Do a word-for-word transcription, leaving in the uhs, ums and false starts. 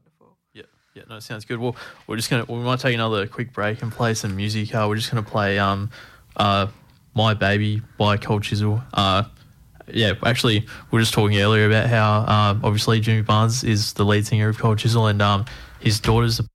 wonderful. Yeah, yeah, no, sounds good. Well, we're just gonna we might take another quick break and play some music. Uh, we're just gonna play um, uh, "My Baby" by Cold Chisel. Uh, yeah, actually, we were just talking earlier about how um, obviously Jimmy Barnes is the lead singer of Cold Chisel, and um, his daughter's